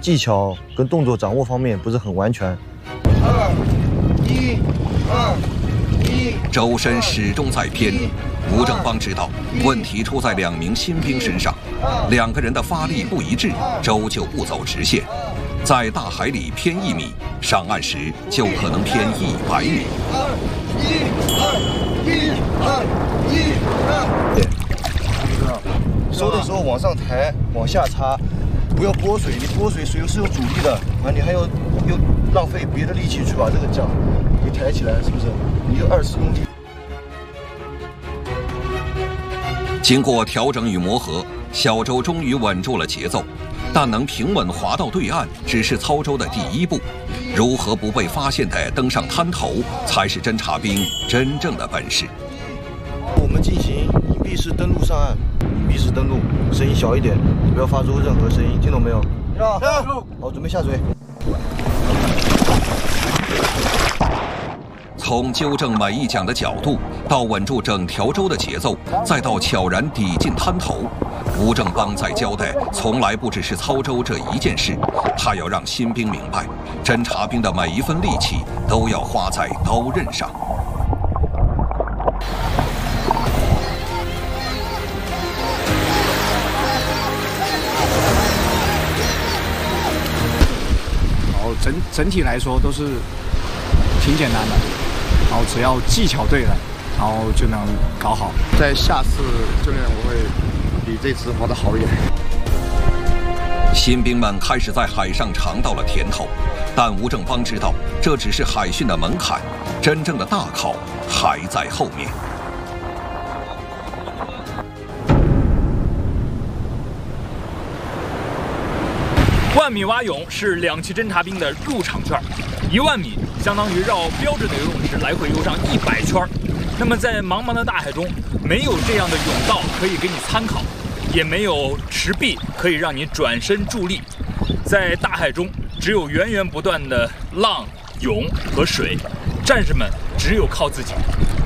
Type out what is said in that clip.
技巧跟动作掌握方面不是很完全。 周身始终在偏，吴正邦知道问题出在2名新兵身上，2个人的发力不一致，周就不走直线，在大海里偏1米，上岸时就可能偏100米。 收的时候往上抬，往下插，不要拨水，你拨水水是有阻力的，你还要又浪费别的力气去把这个桨给抬起来，是不是？你就20用力。 经过调整与磨合，小周终于稳住了节奏，但能平稳滑到对岸只是操舟的第一步，如何不被发现地登上滩头，才是侦察兵真正的本事。 我们进行隐蔽式登陆上岸，隐蔽式登陆，声音小一点，不要发出任何声音，听懂没有？好，准备下水。 从纠正每一桨的角度，到稳住整条舟的节奏，再到悄然抵近滩头，吴正邦在交代，从来不只是操舟这一件事，他要让新兵明白，侦察兵的每一分力气都要花在刀刃上。 然后整体来说都是挺简单的。然后只要技巧对了，然后就能搞好。 在下次训练我会比这次滑得好一点。 新兵们开始在海上尝到了甜头，但吴正邦知道这只是海训的门槛，真正的大考还在后面。 10000米蛙泳是2栖侦察兵的入场券，10000米相当于绕标准的游泳池来回游上100圈。那么在茫茫的大海中，没有这样的泳道可以给你参考，也没有池壁可以让你转身助力。在大海中，只有源源不断的浪、涌和水，战士们只有靠自己。